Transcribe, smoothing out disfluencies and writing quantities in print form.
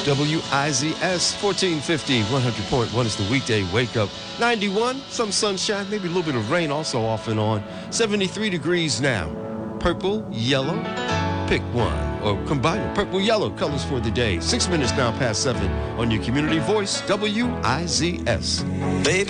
WIZS 1450, 100.1 is the weekday wake up. 91, some sunshine, maybe a little bit of rain also off and on. 73 degrees now. Purple, yellow, pick one. Or combine it. Purple, yellow colors for the day. 6 minutes now past 7 on your community voice, WIZS. Baby.